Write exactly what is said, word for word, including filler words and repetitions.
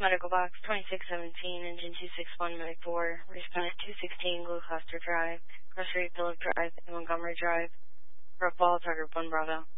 Medical Box twenty-six seventeen, engine two six one, Medic four, respond at two sixteen, Gloucester Drive, Cross Street, Phillip Drive, and Montgomery Drive, for a fall target one Bravo.